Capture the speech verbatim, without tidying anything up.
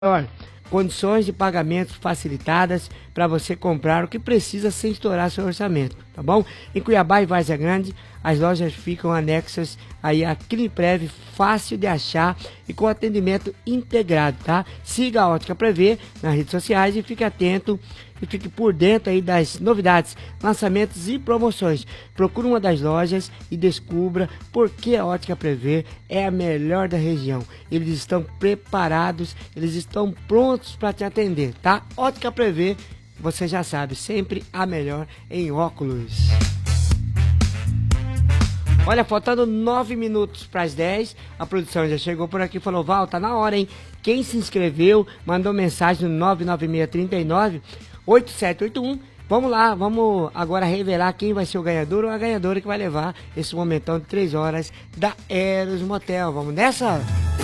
Olha, condições de pagamento facilitadas para você comprar o que precisa sem estourar seu orçamento, tá bom? Em Cuiabá e Várzea Grande, as lojas ficam anexas aí a Cliniprev, fácil de achar e com atendimento integrado, tá? Siga a Ótica Prevê nas redes sociais e fique atento e fique por dentro aí das novidades, lançamentos e promoções. Procure uma das lojas e descubra por que a Ótica Prevê é a melhor da região. Eles estão preparados, eles estão prontos para te atender, tá? Ótica Prevê, você já sabe, sempre a melhor em óculos. Olha, faltando nove minutos para as dez, a produção já chegou por aqui e falou: Val, tá na hora, hein? Quem se inscreveu, mandou mensagem no nove nove seis, três nove, oito sete oito um. Vamos lá, vamos agora revelar quem vai ser o ganhador ou a ganhadora que vai levar esse momentão de três horas da Eros Motel. Vamos nessa?